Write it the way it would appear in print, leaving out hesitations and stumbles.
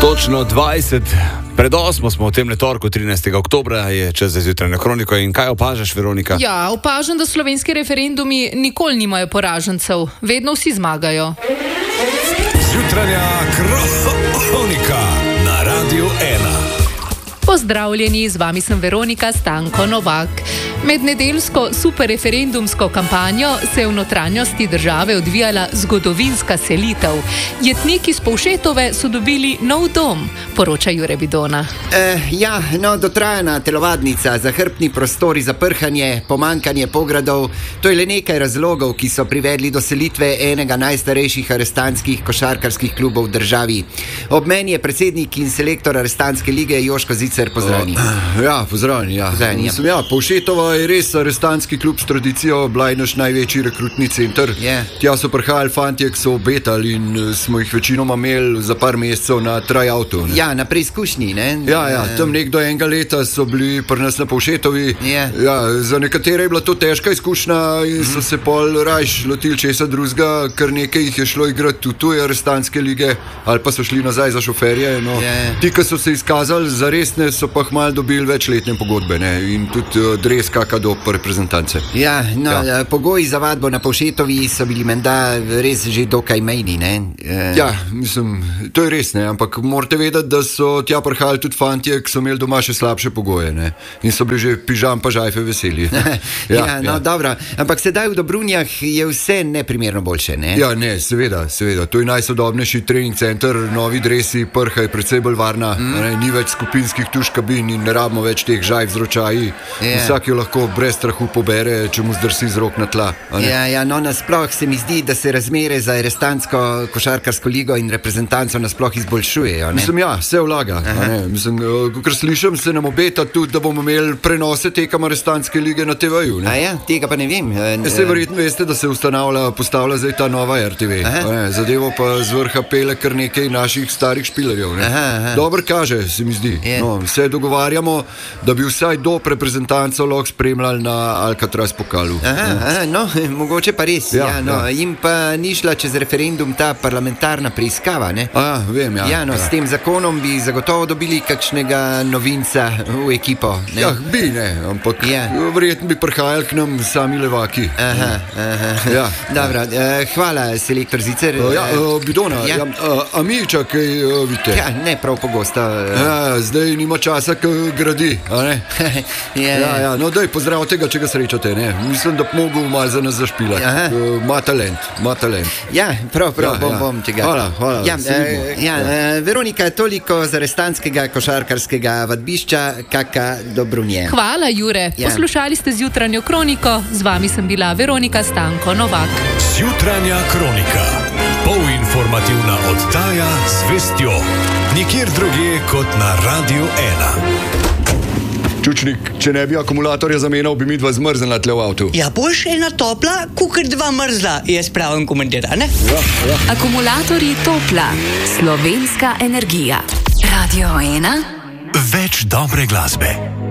Točno 20 pred 8 smo v tem torku, 13. oktobra, je čas za zjutrajno kroniko. In kaj opažaš, Veronika? Ja, opažam, da slovenski referendumi nikoli nimajo poražencev. Vedno vsi zmagajo. Zjutrajna kronika na Radiu 1. Pozdravljeni, z vami sem Veronika Stanko Novak. Med nedeljsko superreferendumsko kampanjo se je v notranjosti države odvijala zgodovinska selitev. Jetniki iz Povšetove so dobili nov dom, poroča Jure Bidona. Dotrajana telovadnica, zahrbtni prostori za prhanje, pomankanje pogradov, to je le nekaj razlogov, ki so privedli do selitve enega najstarejših arestantskih košarkarskih klubov v državi. Ob meni je predsednik in selektor arestantske lige Joško Zicer, pozdravljeni. Pozdravljeni. Povšetova je res arestantski klub s tradicijo, bila je naš največji rekrutni center. Tja so prihajali fantje, ki so obetali in smo jih večinoma imeli za par mesecev na tryoutu. Na preizkušnji, ne? Tam nekdo enega leta so bili pri nas na Povšetovi. Za nekatere je bila to težka izkušnja in so se pol rajš lotili česa drugega, kar nekaj jih je šlo igrati tudi tuje arestantske lige, ali pa so šli nazaj za šoferje. Ti, ki so se izkazali za resne, so pa malo dobili večletne pogodbe, ne? In tudi dres kaka do reprezentance. Pogoji za vadbo na Povšetovi so bili menda res že dokaj mejni, ne? To je res, ne? Ampak morate vedeti, da so tja prihajali tudi fantje, ki so imeli doma še slabše pogoje, ne? In so bili že pižam pa žajfe veseli. Dobro. Ampak sedaj v Dobrunjah je vse neprimerno boljše, ne? Seveda. To je najsodobnejši trening center, novi dresi, prha je precej bolj varna, ni več skupinskih tuš kabin in ne rabimo več teh žajf z ročaji. Vsak jo lahko brez strahu pobere, če mu zdrsi z rok na tla. Nasploh se mi zdi, da se razmere za arestantsko košarkarsko ligo in reprezentanco nasploh izboljšujejo, ne? Vse vlaga. Kakor slišim, se nam obeta tudi, da bomo imeli prenose tekam arestantske lige na TV-ju. Tega pa ne vem. Vse verjetno veste, da se postavlja zdaj ta nova RTV. Zadevo pa z vrha pele kar nekaj naših starih špilerjev. Dobro kaže, se mi zdi. Vse dogovarjamo, da bi vsaj do reprezentanco lahko spremljali na Alcatraz pokalu. Mogoče pa res. Jim pa ni šla čez referendum ta parlamentarna preiskava, ne? Vem. S tem zakonom bi zagotovo dobili kakšnega novinca v ekipo, ne? Ampak verjetno bi prihajali k nam sami levaki. Dobro, hvala, selektor Zicer. Bidona, a mi čakaj, vidite? Ne prav pogosto. Zdaj nima časa, ko gradi, a ne? Daj, pozdrav tega, če ga srečate, ne? Mislim, da bi mogel malo za nas zašpilati. Ma talent. Prav, bom tega. Hvala. Veronika, toliko z arestantskega košarkarskega vadbišča, kaka Dobrunje. Hvala, Jure. Poslušali ste zjutranjo kroniko, z vami sem bila Veronika Stanko Novak. Zjutranja kronika. Polinformativna oddaja z vestjo. Nikjer drugje kot na Radiu 1. Čučnik, če ne bi akumulatorja zamenjal, bi mi dva zmrznila tle v avtu. Boš ena topla, kukar dva mrzla, jaz pravim komentar, ne? Akumulatorji Topla, slovenska energija. Radio 1. Več dobre glasbe.